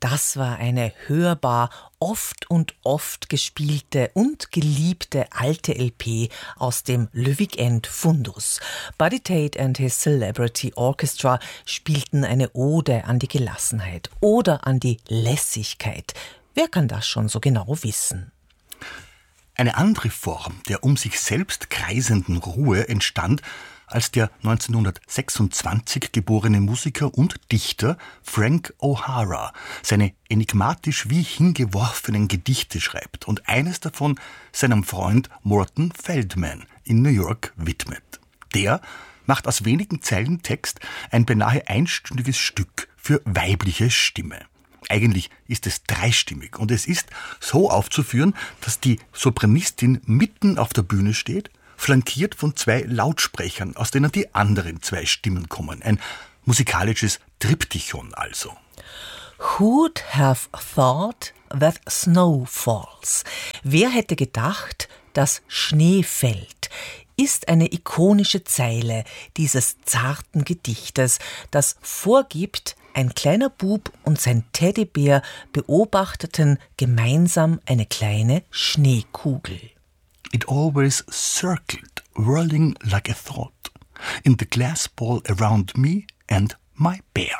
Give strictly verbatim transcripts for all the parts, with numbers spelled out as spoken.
Das war eine hörbar, oft und oft gespielte und geliebte alte L P aus dem Lüwig End Fundus. Buddy Tate and his Celebrity Orchestra spielten eine Ode an die Gelassenheit oder an die Lässigkeit. Wer kann das schon so genau wissen? Eine andere Form der um sich selbst kreisenden Ruhe entstand, als der neunzehnhundertsechsundzwanzig geborene Musiker und Dichter Frank O'Hara seine enigmatisch wie hingeworfenen Gedichte schreibt und eines davon seinem Freund Morton Feldman in New York widmet. Der macht aus wenigen Zeilen Text ein beinahe einstündiges Stück für weibliche Stimme. Eigentlich ist es dreistimmig und es ist so aufzuführen, dass die Sopranistin mitten auf der Bühne steht, flankiert von zwei Lautsprechern, aus denen die anderen zwei Stimmen kommen. Ein musikalisches Triptychon also. Who'd have thought that snow falls? Wer hätte gedacht, dass Schnee fällt? Ist eine ikonische Zeile dieses zarten Gedichtes, das vorgibt, ein kleiner Bub und sein Teddybär beobachteten gemeinsam eine kleine Schneekugel. It always circled, whirling like a thought, in the glass ball around me and my bear.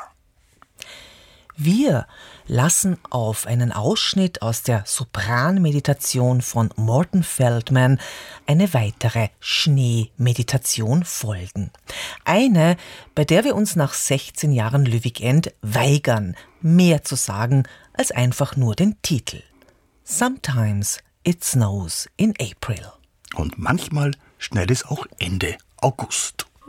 Wir lassen auf einen Ausschnitt aus der Sopranmeditation von Morton Feldman eine weitere Schneemeditation folgen. Eine, bei der wir uns nach sechzehn Jahren Lüwig End weigern, mehr zu sagen als einfach nur den Titel. Sometimes it snows in April. Und manchmal schneit es auch Ende August.